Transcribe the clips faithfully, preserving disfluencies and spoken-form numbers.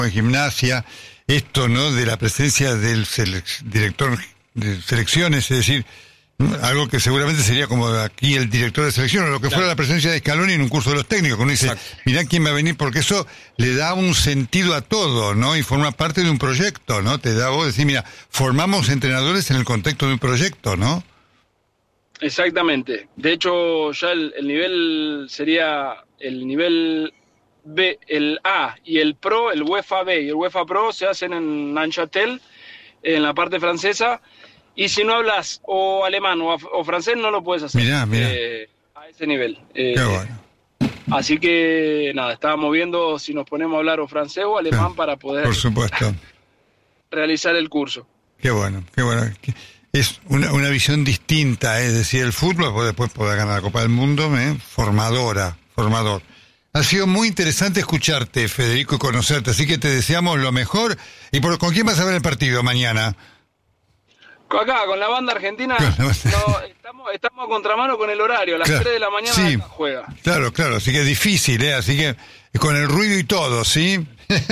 en Gimnasia, esto, ¿no?, de la presencia del sele- director de selecciones, es decir, algo que seguramente sería como aquí el director de selección, o lo que claro. fuera la presencia de Scaloni en un curso de los técnicos, cuando uno dice, exacto, mirá quién va a venir, porque eso le da un sentido a todo, ¿no? Y forma parte de un proyecto, ¿no? Te da vos decir, mira, formamos entrenadores en el contexto de un proyecto, ¿no? Exactamente. De hecho, ya el, el nivel sería el nivel B, el A y el Pro, el UEFA B y el UEFA Pro se hacen en Neuchâtel, en la parte francesa. Y si no hablas o alemán o, o francés, no lo puedes hacer. Mirá, mirá. Eh, a ese nivel. Eh, Qué bueno. Así que, nada, estábamos viendo si nos ponemos a hablar o francés o alemán, sí, para poder... Por supuesto. realizar el curso. Qué bueno, qué bueno. Es una, una visión distinta, ¿eh? Es decir, el fútbol, pues después poder ganar la Copa del Mundo, ¿eh? formadora, formador. Ha sido muy interesante escucharte, Federico, y conocerte, así que te deseamos lo mejor. ¿Y por, con quién vas a ver el partido mañana? Acá, con la banda argentina, no, estamos, estamos a contramano con el horario, a las claro, tres de la mañana sí, juega. Claro, claro, así que es difícil, ¿eh? Así que con el ruido y todo, ¿sí?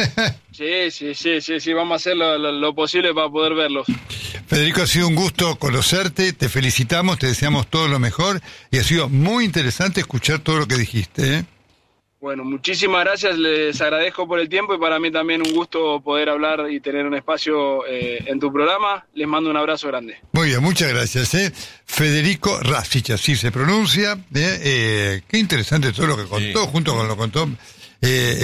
Sí, sí, sí, sí, sí, vamos a hacer lo, lo, lo posible para poder verlos. Federico, ha sido un gusto conocerte, te felicitamos, te deseamos todo lo mejor, y ha sido muy interesante escuchar todo lo que dijiste, ¿eh? Bueno, muchísimas gracias, les agradezco por el tiempo y para mí también un gusto poder hablar y tener un espacio eh, en tu programa. Les mando un abrazo grande. Muy bien, muchas gracias. ¿eh? Federico Rasic, así se pronuncia. ¿eh? Eh, qué interesante todo lo que contó, sí, junto con lo que contó eh,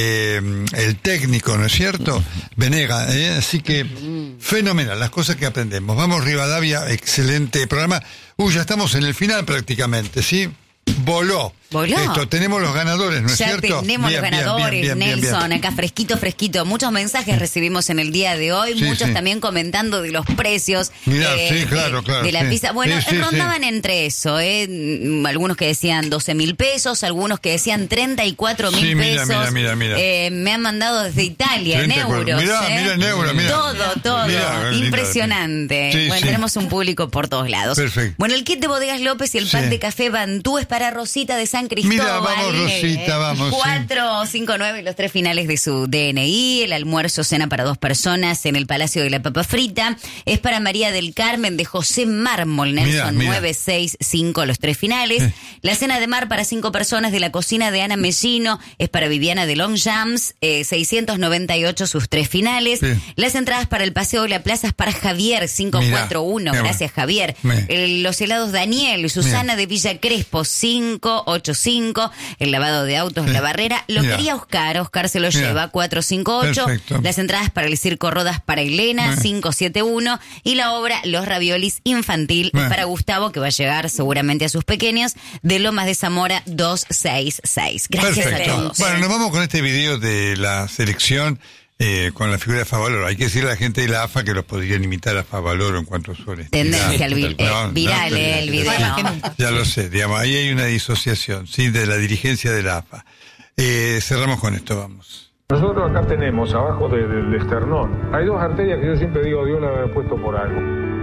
eh, el técnico, ¿no es cierto? Venega, ¿eh? Así que fenomenal, las cosas que aprendemos. Vamos, Rivadavia, excelente programa. Uy, ya estamos en el final prácticamente, ¿sí? Voló. Voló. Esto, tenemos los ganadores, ¿no es ya cierto? Ya tenemos bien, los ganadores, bien, bien, Nelson, bien, bien. Acá fresquito, fresquito. Muchos mensajes recibimos en el día de hoy, sí, muchos sí. también comentando de los precios Mirá, eh, sí, claro, de, claro, de la sí. pizza. Bueno, sí, sí, rondaban sí. entre eso, eh, algunos que decían doce mil pesos, algunos que decían treinta y cuatro mil sí, mira, pesos. Mira, mira, mira. Eh, me han mandado desde Italia, en euros. Mirá, eh. mira, en euros, mira. Todo, todo. Mirá, impresionante. Sí, bueno, sí. tenemos un público por todos lados. Perfecto. Bueno, el kit de Bodegas López y el sí. pan de café Bantú es para Rosita de San Cristóbal. Mira, vamos, Rosita, vamos. cuatro cinco nueve, los tres finales de su D N I. El almuerzo, cena para dos personas en el Palacio de la Papa Frita. Es para María del Carmen de José Mármol, Nelson, nueve seis cinco, los tres finales. Eh. La cena de mar para cinco personas de la cocina de Ana Mellino es para Viviana de Long Jams, eh, seiscientos noventa y ocho, sus tres finales. Sí. Las entradas para el Paseo de la Plaza es para Javier, cinco cuatro uno. Mirá, gracias, Javier. Eh, los helados Daniel, Susana Mirá. de Villa Crespo, cinco ocho cinco. El lavado de autos, sí. La Barrera. Lo Mirá. quería Oscar, Oscar se lo Mirá. lleva, cuatro cinco ocho. Perfecto. Las entradas para el Circo Rodas para Elena, Mirá. cinco siete uno. Y la obra Los Raviolis Infantil Mirá. es para Gustavo, que va a llegar seguramente a sus pequeños, de Lomas de Zamora, dos seis seis. Gracias Perfecto. a todos. Bueno, nos vamos con este video de la selección eh, con la figura de Favaloro. Hay que decirle a la gente de la A F A que los podrían imitar a Favaloro en cuanto a su honestidad. Tendencia al vi- eh, no, viral, no, eh, el video. Ya lo sé, digamos, ahí hay una disociación, sí, de la dirigencia de la A F A. Eh, cerramos con esto, vamos. Nosotros acá tenemos, abajo de, de, del esternón, hay dos arterias que yo siempre digo, Dios las había puesto por algo.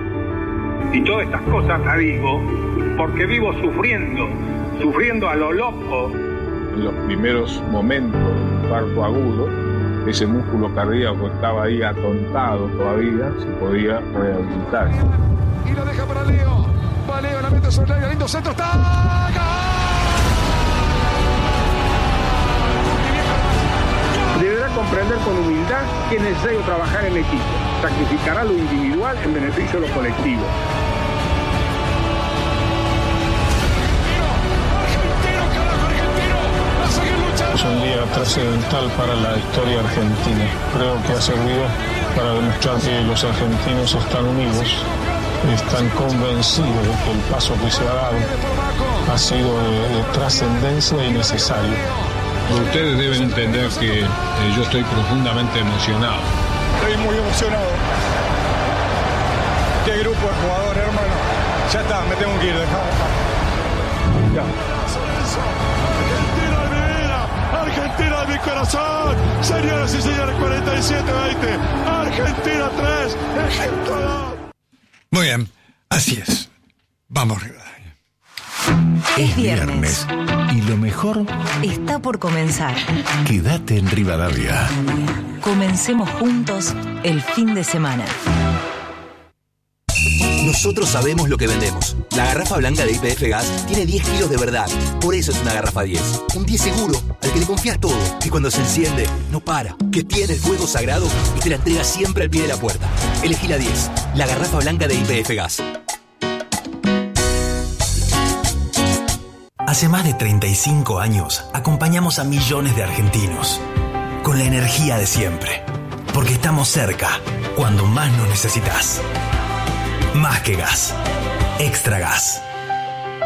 Y todas estas cosas las digo porque vivo sufriendo, sufriendo a lo loco. En los primeros momentos del parto agudo, ese músculo cardíaco estaba ahí atontado todavía, se podía rehabilitar. Y lo deja para Leo, va Leo, la mete sobre el lindo centro, está... Deberá comprender con humildad que es necesario trabajar en equipo. Sacrificará lo individual en beneficio de lo colectivo. Es un día trascendental para la historia argentina. Creo que ha servido para demostrar que los argentinos están unidos, están convencidos de que el paso que se ha dado ha sido de, de trascendencia y necesario. Ustedes deben entender que eh, yo estoy profundamente emocionado. Estoy muy emocionado. Qué grupo de jugadores, hermano. Ya está, me tengo que ir, dejamos. Ya. Argentina de mi vida, Argentina de mi corazón. Señoras y señores, cuarenta y siete veinte. Argentina tres, Egipto dos. Muy bien, así es. Vamos, Rivadavia. Es viernes. Y lo mejor está por comenzar. Quédate en Rivadavia. Comencemos juntos el fin de semana. Nosotros sabemos lo que vendemos. La garrafa blanca de Y P F Gas tiene diez kilos de verdad. Por eso es una garrafa diez. Un diez seguro, al que le confías todo. Que cuando se enciende, no para. Que tiene el fuego sagrado y te la entrega siempre al pie de la puerta. Elegí la diez. La garrafa blanca de Y P F Gas. Hace más de treinta y cinco años acompañamos a millones de argentinos. Con la energía de siempre. Porque estamos cerca cuando más nos necesitas. Más que gas. Extra Gas.